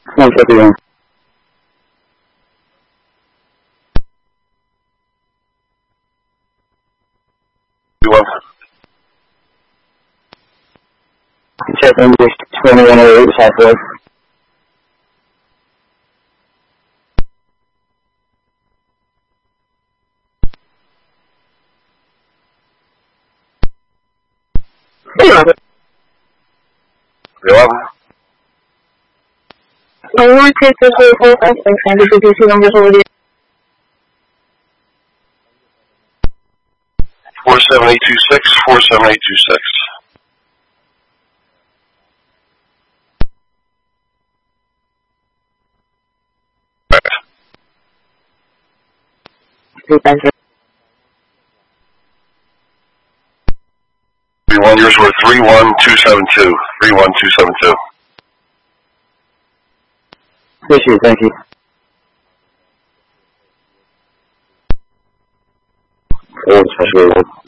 151. Check English 2108 Southwest. I will take this whole aspect and the BBC number already. 47826, 47826. Thank you. 31, yours were 31272. 31272. Appreciate it, thank you. 4 special.